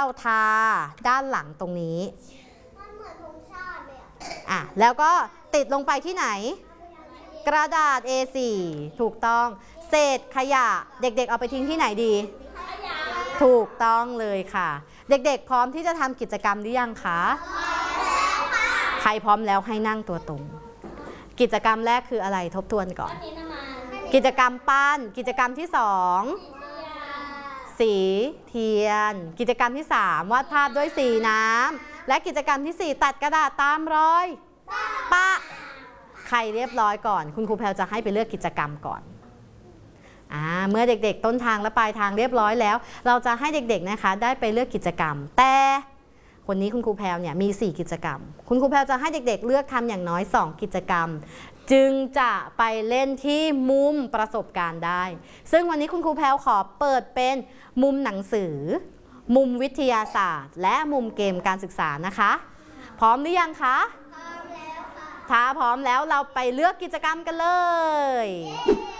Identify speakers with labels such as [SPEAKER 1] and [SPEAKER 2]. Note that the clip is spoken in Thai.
[SPEAKER 1] ทาด้านหลังตรงนี้
[SPEAKER 2] มันเหมือนธงชาติเลย
[SPEAKER 1] แล้วก็ติดลงไปที่ไหนกระดาษ A4 ถูกต้องเศษขยะเด็กๆเอาไปทิ้งที่ไหนดีถูกต้องเลยค่ะเด็กๆพร้อมที่จะทำกิจกรรมหรือยังคะใครพร้อมแล้วให้นั่งตัวตรงกิจกรรมแรกคืออะไรทบทวนก่อนกิจกรรมปั้นกิจกรรมที่2สีเทียนกิจกรรมที่3วาดภาพด้วยสีน้ำและกิจกรรมที่4ตัดกระดาษตามรอยปะใครเรียบร้อยก่อนคุณครูแพลวจะให้ไปเลือกกิจกรรมก่อนเมื่อเด็กๆต้นทางและปลายทางเรียบร้อยแล้วเราจะให้เด็กๆนะคะได้ไปเลือกกิจกรรมแต่วันนี้คุณครูแพลวเนี่ยมี4กิจกรรมคุณครูแพลวจะให้เด็กๆเลือกทำอย่างน้อย2กิจกรรมจึงจะไปเล่นที่มุมประสบการณ์ได้ซึ่งวันนี้คุณครูแพลวขอเปิดเป็นมุมหนังสือมุมวิทยาศาสตร์และมุมเกมการศึกษานะคะพร้อมหรือยังคะพร้อมแล้วค่ะถ้าพร้อมแล้วเราไปเลือกกิจกรรมกันเลย